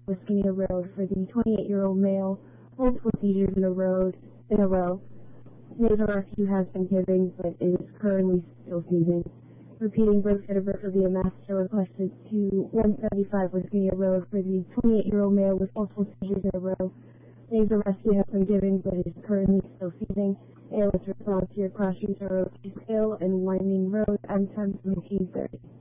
Wisconsin Road for the 28-year-old male, multiple seizures in a row. Nasal rescue has been given, but is currently still seizing. Repeating, Brooks Edinburgh for the master requested to 175 Wisconsin Road for the 28-year-old male with multiple seizures in a row. Nasal rescue has been given, but is currently still seizing. ALS response to your cross streets are Oak Hill and Wyoming Road, M10 1730.